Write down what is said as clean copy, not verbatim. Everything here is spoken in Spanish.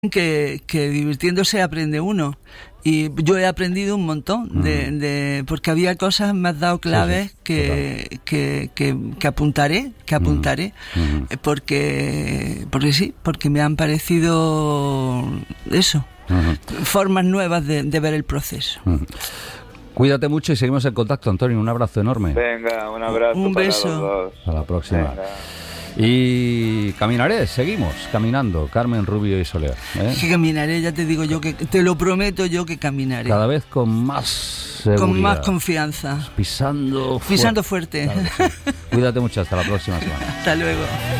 que divirtiéndose aprende uno. Y yo he aprendido un montón porque había cosas, me has dado claves que apuntaré, porque me han parecido eso, formas nuevas de ver el proceso. Cuídate mucho y seguimos en contacto, Antonio. Un abrazo enorme. Venga, un abrazo. Un beso. Para los dos. Hasta la próxima. Venga. Y caminaré, seguimos caminando, Carmen Rubio y Soler, ¿eh? Que caminaré, ya te digo yo, que te lo prometo yo que caminaré. Cada vez con más seguridad. Con más confianza. Pisando fuerte. Claro que sí. Cuídate mucho, hasta la próxima semana. Hasta luego.